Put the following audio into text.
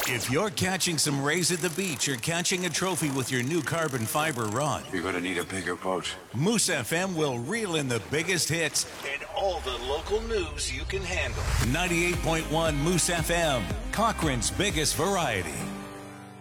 If you're catching some rays at the beach or catching a trophy with your new carbon fiber rod, you're going to need a bigger boat. Moose FM will reel in the biggest hits and all the local news you can handle. 98.1 Moose FM, Cochrane's biggest variety.